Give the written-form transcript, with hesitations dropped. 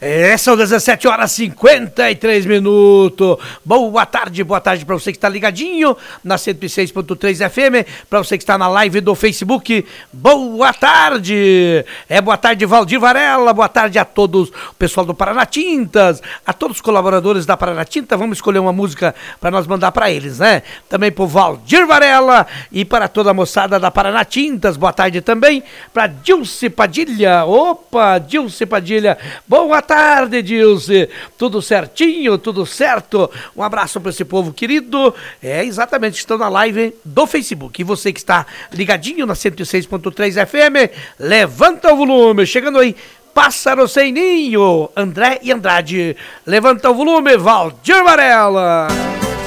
São 17 horas e 53 minutos. Boa tarde para você que está ligadinho na 106.3 FM, para você que está na live do Facebook. Boa tarde. Boa tarde, Valdir Varela. Boa tarde a todos, o pessoal do Paraná Tintas, a todos os colaboradores da Paraná Tinta. Vamos escolher uma música para nós mandar para eles, né? Também para o Valdir Varela e para toda a moçada da Paraná Tintas. Boa tarde também para Dilce Padilha. Opa, Dilce Padilha. Boa tarde, Dilce. Tudo certinho, tudo certo. Um abraço para esse povo querido. Exatamente, estão na live do Facebook. E você que está ligadinho na 106.3 FM, levanta o volume. Chegando aí, Pássaro Sem Ninho, André e Andrade. Levanta o volume, Valdir Varela.